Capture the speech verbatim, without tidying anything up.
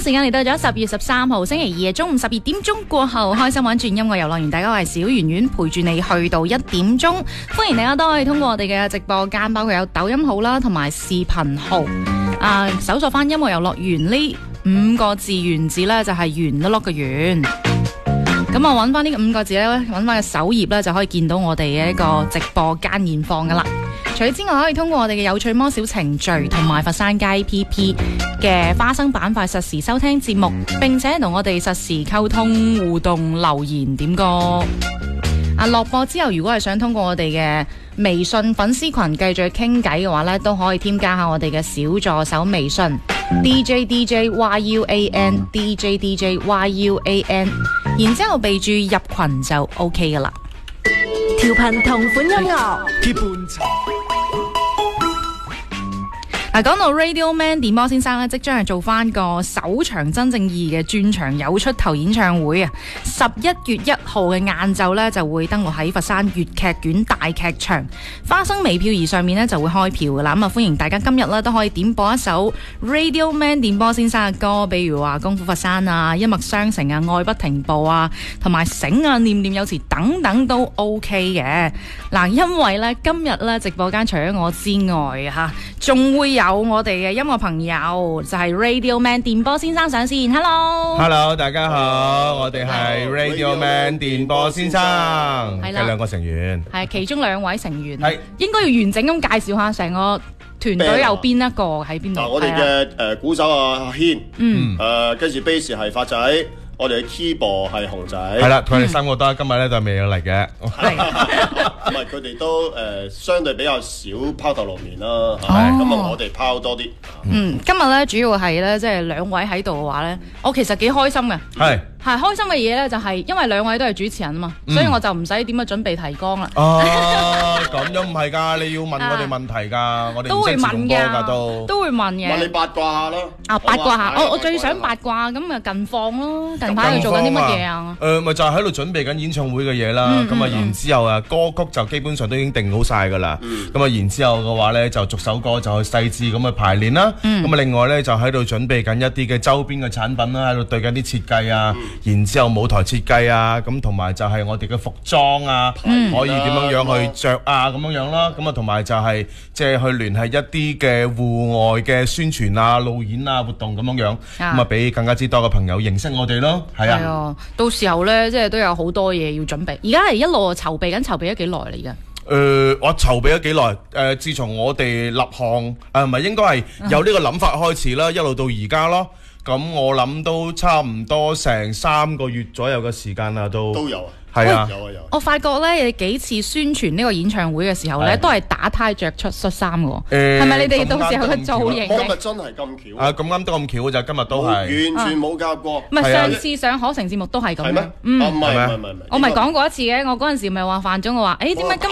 時間嚟到咗十月十三號星期二嘅中午十二點鐘過後，開心玩轉音樂遊樂園，大家好，係小圓圓陪住你去到一點鐘。歡迎大家都可以通過我哋嘅直播間，包括有抖音號啦，同埋視頻號啊，搜索翻音樂遊樂園呢五個字園字呢，就係圓碌碌嘅圓。咁我揾翻呢五個字咧，揾翻個首頁咧，就可以見到我哋嘅一個直播間現況噶啦。除此之外，可以通過我哋嘅有趣魔小程序同埋佛山街 P P 嘅花生板塊實時收聽節目，並且同我哋實時溝通互動留言點歌。啊，落播之後，如果係想通過我哋嘅微信粉絲群繼續傾偈嘅話呢，都可以添加下我哋嘅小助手微信 D J D J Y U A N D J D J Y U A N， 然之後備注入群就 OK 噶啦。 調頻同款音樂， 結伴茶。 嗱，講到 Radio Man 電波先生咧，即將係做翻個首場真正意義嘅專場有出頭演唱會啊！十一月一號嘅晏晝咧就會登陸喺佛山粵劇院大劇場，花生微票儀上面咧就會開票噶啦。咁啊，歡迎大家今日咧都可以點播一首 Radio Man 電波先生嘅歌，比如話功夫佛山啊、一脈相承啊、愛不停步啊，同埋醒啊、念念有詞等等都 OK 嘅。嗱，因為咧今日咧直播間除咗我之外吓，仲會有有我哋嘅音樂朋友就係、是、Radio Man 電波先生上線 ，Hello，Hello， 大家好，我哋係 Radio Man 電波先生嘅兩個成員， 係其中兩位成員，係應該要完整咁介紹下成個團隊有邊一個喺邊度？ 我哋嘅誒鼓手阿軒， 嗯， 誒跟住 bass 係發仔。我哋嘅 keyboard 係熊仔， 係啦，佢哋三個都今日咧就未有嚟嘅， 係， 唔係佢哋都誒相對比較少拋頭露面啦，咁啊我哋拋多啲。 嗯，今日咧主要係咧即係兩位喺度嘅話咧，我其實幾開心嘅， 係。 係開心嘅嘢咧，就係因為兩位都係主持人啊嘛，嗯、所以我就唔使點樣準備提綱啦。 哦，咁樣唔係㗎，你要問我哋問題㗎，啊、我哋都會問㗎， 都都會問嘅。 問你八卦下咯。 啊，八卦下，我我最想八卦咁啊近況咯，近排佢做緊啲乜嘢啊？ 誒，咪就係喺度準備緊演唱會嘅嘢啦。咁啊、嗯，然之後啊，歌曲就基本上都已經定好晒㗎啦。咁啊、嗯，然之後嘅話咧，就逐首歌就去細緻咁去排練啦。咁啊、嗯，另外咧就喺度準備緊一啲嘅周邊嘅產品啦，喺度對緊啲設計啊。嗯然之後舞台設計啊，咁同埋就係我哋嘅服裝啊，嗯、可以點樣樣去着啊，咁樣樣啦，咁啊同埋就係即係去聯繫一啲嘅戶外嘅宣傳啊、路演啊、活動咁樣樣，咁啊俾更加之多嘅朋友認識我哋咯，係啊， 啊，到時候咧即係都有好多嘢要準備，而家係一路籌備緊，籌備咗幾耐嚟㗎？ 誒，我籌備咗幾耐？誒、呃，自從我哋立項，誒唔係應該係有呢個諗法開始啦，一路到而家咯。咁我諗都差唔多成三個月左右嘅時間啦，都都有啊， 係啊， 有啊有。 我發覺咧，你幾次宣傳呢個演唱會嘅時候咧，都係打呔着出恤衫嘅，係咪你哋到時候嘅造型？ 今日真係咁巧啊！咁啱得咁巧就今日都係完全冇夾過。 唔係上次上可成節目都係咁。 係咩？嗯，唔係唔係唔係， 我咪講過一次嘅，我嗰陣時咪話犯咗，我話誒點解今